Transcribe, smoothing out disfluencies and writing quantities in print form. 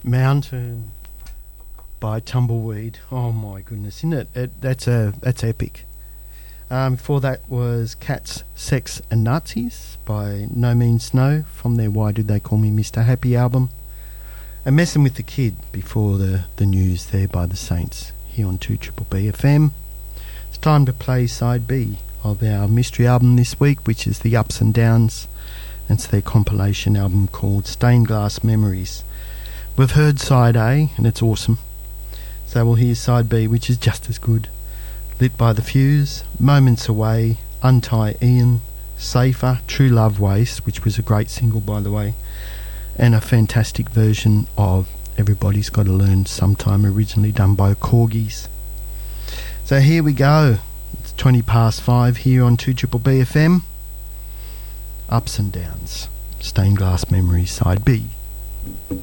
Mountain by Tumbleweed. Oh my goodness, isn't it? That's epic. Before that was Cats, Sex and Nazis by No Means No from their Why Do They Call Me Mr. Happy album. And Messing with the Kid before the news there by the Saints here on 2BBB FM. It's time to play side B of our mystery album this week, which is the Ups and Downs. It's their compilation album called Stained Glass Memories. We've heard side A and it's awesome. So we'll hear side B, which is just as good. Lit by the Fuse, Moments Away, Untie Ian, Safer, True Love Waste, which was a great single by the way, and a fantastic version of Everybody's Got to Learn Sometime, originally done by Corgis. So here we go. It's 5:20 here on 2BBB FM. Ups and Downs, Stained Glass Memories, side B.